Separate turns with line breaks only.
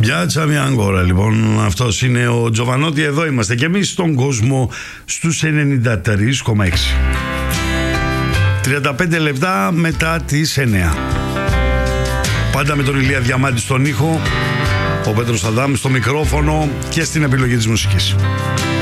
Πιάτσα μια αγκόρα, λοιπόν. Αυτός είναι ο Τζοβανότη. Εδώ είμαστε και εμείς στον κόσμο στους 93,6. 35 λεπτά μετά τις 9. Πάντα με τον Ηλία Διαμάντη στον ήχο, ο Πέτρος Αδάμ στο μικρόφωνο και στην επιλογή της μουσικής.